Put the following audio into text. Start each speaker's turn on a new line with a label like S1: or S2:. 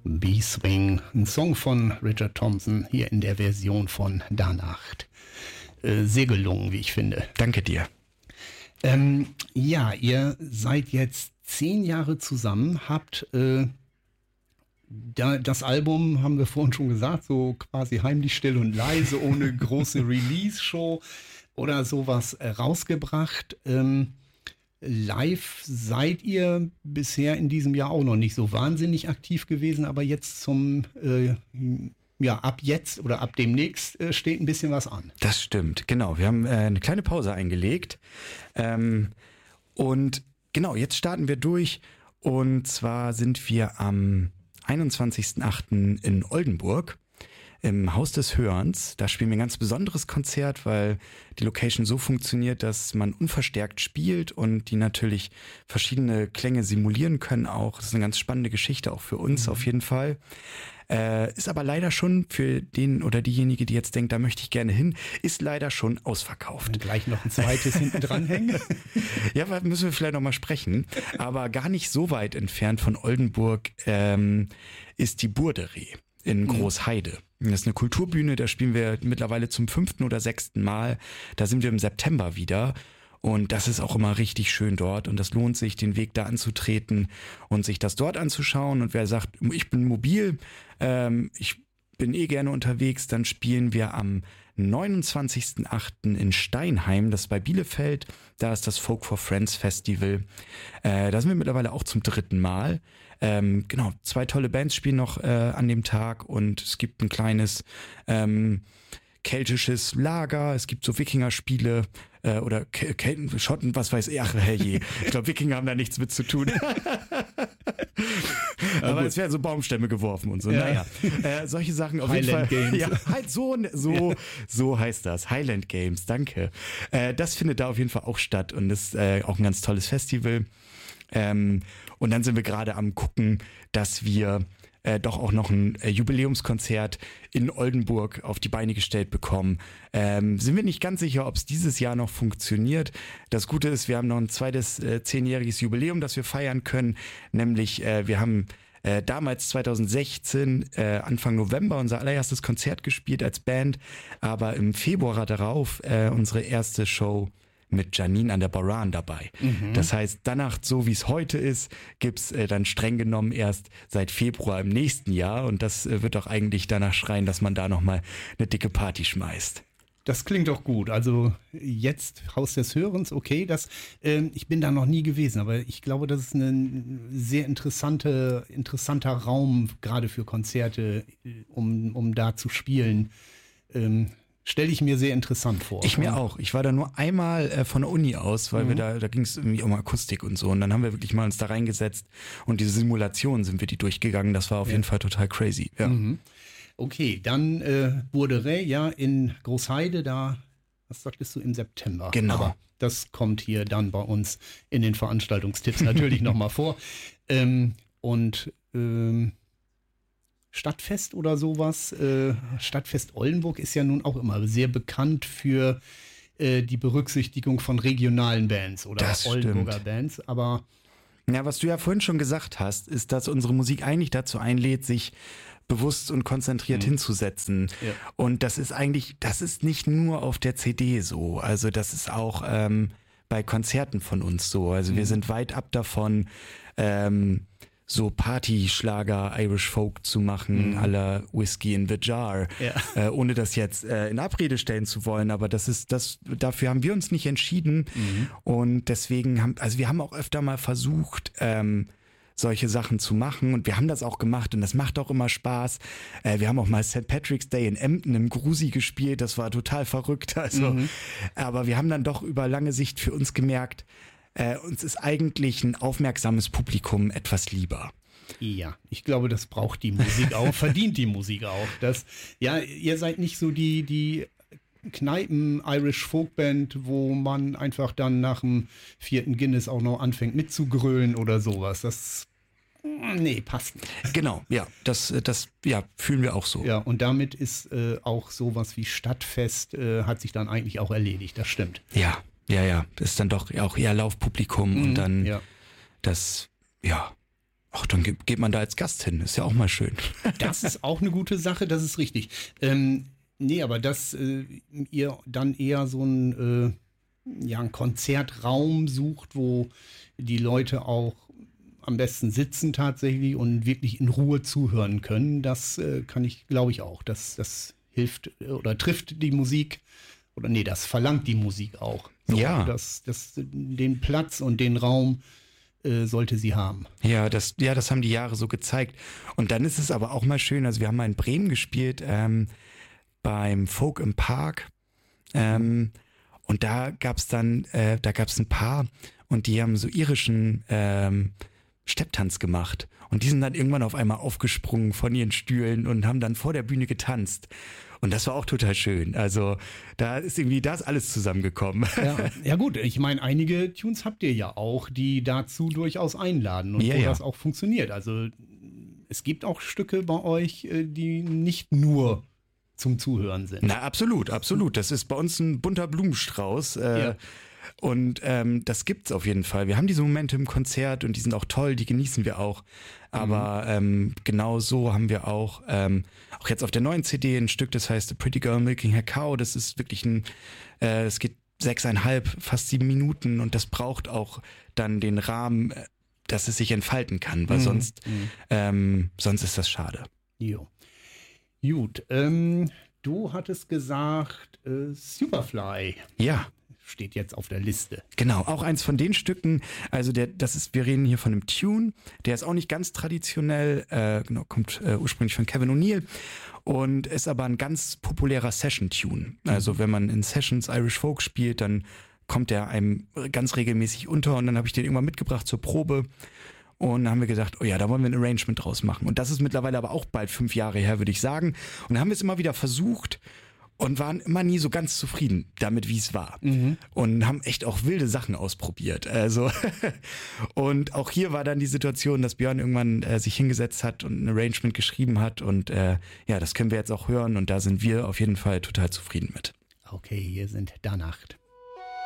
S1: B-Swing, ein Song von Richard Thompson, hier in der Version von Danacht. Sehr gelungen, wie ich finde.
S2: Danke dir.
S1: Ja, ihr seid jetzt 10 Jahre zusammen, habt das Album, haben wir vorhin schon gesagt, so quasi heimlich still und leise, ohne große Release-Show oder sowas rausgebracht. Live seid ihr bisher in diesem Jahr auch noch nicht so wahnsinnig aktiv gewesen, aber jetzt ab jetzt oder ab demnächst steht ein bisschen was an.
S2: Das stimmt, genau. Wir haben eine kleine Pause eingelegt. Und genau, jetzt starten wir durch. Und zwar sind wir am 21.08. in Oldenburg im Haus des Hörens. Da spielen wir ein ganz besonderes Konzert, weil die Location so funktioniert, dass man unverstärkt spielt und die natürlich verschiedene Klänge simulieren können auch. Das ist eine ganz spannende Geschichte, auch für uns auf jeden Fall. Ist aber leider schon für den oder diejenige, die jetzt denkt, da möchte ich gerne hin, ist leider schon ausverkauft.
S1: Und gleich noch ein zweites hinten dranhängen.
S2: Ja, müssen wir vielleicht noch mal sprechen. Aber gar nicht so weit entfernt von Oldenburg ist die Burderee in Großheide. Das ist eine Kulturbühne, da spielen wir mittlerweile zum 5. oder 6. Mal. Da sind wir im September wieder. Und das ist auch immer richtig schön dort und das lohnt sich, den Weg da anzutreten und sich das dort anzuschauen. Und wer sagt, ich bin mobil, ich bin gerne unterwegs, dann spielen wir am 29.08. in Steinheim, das ist bei Bielefeld. Da ist das Folk for Friends Festival. Da sind wir mittlerweile auch zum 3. Mal. Genau, 2 tolle Bands spielen noch an dem Tag und es gibt ein kleines keltisches Lager, es gibt so Wikingerspiele oder Kelten, Schotten, was weiß ich, ach herrje. Ich glaube, Wikinger haben da nichts mit zu tun. Aber es werden so Baumstämme geworfen und so. Ja. Naja, solche Sachen auf
S1: Highland
S2: jeden Fall.
S1: Games.
S2: Ja, halt so heißt das. Highland Games, danke. Das findet da auf jeden Fall auch statt und ist auch ein ganz tolles Festival. Und dann sind wir gerade am gucken, dass wir doch auch noch ein Jubiläumskonzert in Oldenburg auf die Beine gestellt bekommen. Sind wir nicht ganz sicher, ob es dieses Jahr noch funktioniert. Das Gute ist, wir haben noch ein zweites 10-jähriges Jubiläum, das wir feiern können. Nämlich, wir haben damals 2016, Anfang November, unser allererstes Konzert gespielt als Band. Aber im Februar darauf unsere erste Show mit Janine an der Baran dabei. Das heißt, danach, so wie es heute ist, gibt's dann streng genommen erst seit Februar im nächsten Jahr und das wird auch eigentlich danach schreien, dass man da nochmal eine dicke Party schmeißt.
S1: Das klingt doch gut. Also jetzt Haus des Hörens, okay, ich bin da noch nie gewesen, aber ich glaube, das ist ein sehr interessanter Raum, gerade für Konzerte, um da zu spielen. Stelle ich mir sehr interessant vor.
S2: Ich mir auch. Ich war da nur einmal von der Uni aus, weil wir da ging es irgendwie um Akustik und so. Und dann haben wir wirklich mal uns da reingesetzt und diese Simulation sind wir die durchgegangen. Das war auf jeden Fall total crazy. Ja.
S1: Okay, dann Burderei, ja, in Großheide, da, was sagtest du, im September.
S2: Genau.
S1: Aber das kommt hier dann bei uns in den Veranstaltungstipps natürlich nochmal vor. Stadtfest oder sowas. Stadtfest Oldenburg ist ja nun auch immer sehr bekannt für die Berücksichtigung von regionalen Bands oder Oldenburger Bands, aber
S2: ja, was du ja vorhin schon gesagt hast, ist, dass unsere Musik eigentlich dazu einlädt, sich bewusst und konzentriert hinzusetzen. Ja. Und das ist nicht nur auf der CD so. Also das ist auch bei Konzerten von uns so. Also wir sind weit ab davon, so Partyschlager Irish Folk zu machen, à la Whiskey in the Jar, ohne das jetzt in Abrede stellen zu wollen, aber dafür haben wir uns nicht entschieden und deswegen wir haben auch öfter mal versucht, solche Sachen zu machen und wir haben das auch gemacht und das macht auch immer Spaß. Wir haben auch mal St. Patrick's Day in Emden im Grusi gespielt, das war total verrückt, aber wir haben dann doch über lange Sicht für uns gemerkt, uns ist eigentlich ein aufmerksames Publikum etwas lieber.
S1: Ja, ich glaube, das braucht die Musik auch, verdient die Musik auch. Ihr seid nicht so die Kneipen-Irish-Folkband, wo man einfach dann nach dem 4. Guinness auch noch anfängt mitzugrölen oder sowas. Nee, passt nicht.
S2: Genau, ja, das fühlen wir auch so.
S1: Ja, und damit ist auch sowas wie Stadtfest hat sich dann eigentlich auch erledigt, das stimmt.
S2: Ja, ist dann doch auch eher Laufpublikum und dann Ach, dann geht man da als Gast hin, ist ja auch mal schön.
S1: Das ist auch eine gute Sache, das ist richtig. Nee, aber dass ihr dann eher so einen Konzertraum sucht, wo die Leute auch am besten sitzen tatsächlich und wirklich in Ruhe zuhören können, das kann ich, glaube ich auch. Das hilft oder trifft die Musik, oder nee, das verlangt die Musik auch. So,
S2: ja.
S1: Den Platz und den Raum sollte sie haben.
S2: Ja, das haben die Jahre so gezeigt. Und dann ist es aber auch mal schön, also wir haben mal in Bremen gespielt, beim Folk im Park. Und da gab's ein Paar und die haben so irischen Stepptanz gemacht. Und die sind dann irgendwann auf einmal aufgesprungen von ihren Stühlen und haben dann vor der Bühne getanzt. Und das war auch total schön. Also da ist alles zusammengekommen.
S1: Ja gut, ich meine, einige Tunes habt ihr ja auch, die dazu durchaus einladen und wo das auch funktioniert. Also es gibt auch Stücke bei euch, die nicht nur zum Zuhören sind.
S2: Na, absolut. Das ist bei uns ein bunter Blumenstrauß. Und das gibt's auf jeden Fall. Wir haben diese Momente im Konzert und die sind auch toll, die genießen wir auch. Aber genau so haben wir auch jetzt auf der neuen CD ein Stück, das heißt A Pretty Girl Milking Her Cow. Das ist wirklich es geht 6,5, fast 7 Minuten und das braucht auch dann den Rahmen, dass es sich entfalten kann, weil sonst ist das schade.
S1: Jo. Gut, du hattest gesagt, Superfly.
S2: Ja.
S1: Steht jetzt auf der Liste.
S2: Genau, auch eins von den Stücken, also wir reden hier von einem Tune, der ist auch nicht ganz traditionell, kommt ursprünglich von Kevin O'Neill und ist aber ein ganz populärer Session-Tune. Also wenn man in Sessions Irish Folk spielt, dann kommt der einem ganz regelmäßig unter und dann habe ich den irgendwann mitgebracht zur Probe. Und dann haben wir gedacht, oh ja, da wollen wir ein Arrangement draus machen. Und das ist mittlerweile aber auch bald 5 Jahre her, würde ich sagen. Und dann haben wir es immer wieder versucht und waren immer nie so ganz zufrieden damit, wie es war. Und haben echt auch wilde Sachen ausprobiert. Also und auch hier war dann die Situation, dass Björn irgendwann sich hingesetzt hat und ein Arrangement geschrieben hat. Und das können wir jetzt auch hören. Und da sind wir auf jeden Fall total zufrieden mit.
S1: Okay, hier sind Da Nacht.